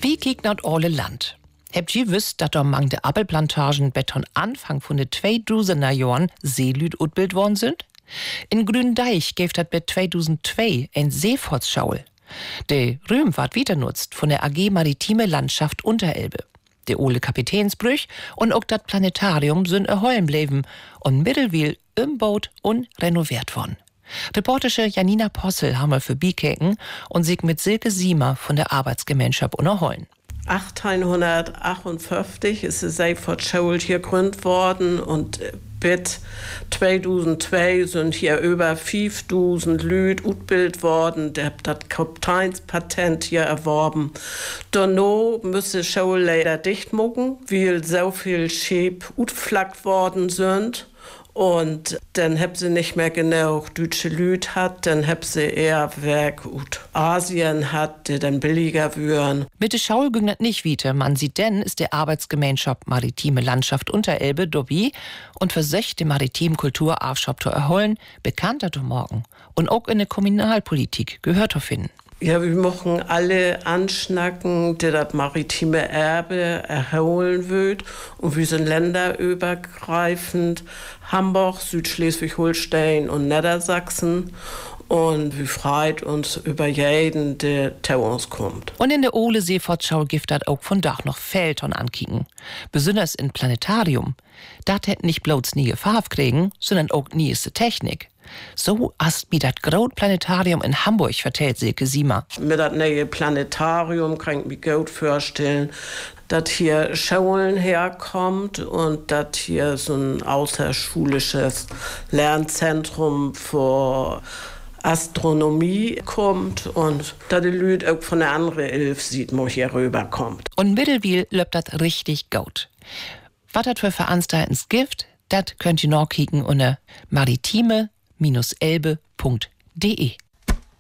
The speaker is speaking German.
Wie kiekt not alle Land? Habt ihr wisst, dass mang de Appelplantagen beton Anfang von de 2000er Jahren Seelüd utbild worden sind? In Gründeich gäft dat bet 2002 ein Seefortsschauel. De Rühm ward wieder nutzt von der AG Maritime Landschaft Unterelbe. De ole Kapitänsbrüch und auch dat Planetarium sind erhollen bleiben und Mittelwil umbaut und renoviert worden. Reporterin Janina Possel haben wir für Biekeken und sich mit Silke Siemer von der Arbeitsgemeinschaft unterholen. 1858 ist die Seefortschule hier gegründet worden und bis 2002 sind hier über 5000 Leute utbild worden, der hat das Kapiteinspatent hier erworben. Danach müssen die Schule leider dicht machen, weil so viel Schiffe utflaggt worden sind. Und dann haben sie nicht mehr genau deutsche Leute hat, dann haben sie eher Werk aus Asien hat, die dann billiger würden. Mit der Schule ging das nicht weiter. Man sieht denn, ist der Arbeitsgemeinschaft Maritime Landschaft Unterelbe dabei und versucht die maritime Kultur aufschab zu erholen, bekannter zu morgen. Und auch in der Kommunalpolitik gehört zu finden. Ja, wir machen alle anschnacken, die das maritime Erbe erholen wird. Und wir sind länderübergreifend. Hamburg, Südschleswig-Holstein und Niedersachsen. Und wir freuen uns über jeden, der zu uns kommt. Und in der Ole Seefortschau gibt das auch von Dach noch Feldhorn ankicken. Besonders im Planetarium. Dat hätt nicht bloß nie Gefahr kriegen, sondern auch nieste Technik. So hast mir das Großplanetarium in Hamburg vertellt, Silke Siemer. Mit das neue Planetarium kann ich mir gut vorstellen, dass hier Schulen herkommt und dass hier so ein außerschulisches Lernzentrum für Astronomie kommt und dass die Leute auch von der anderen Elf sieht, wo hier rüberkommt. Und Mittelwil läuft das richtig gut. Was das für Veranstaltungen gibt, das könnt ihr noch kicken unter maritime-elbe.de.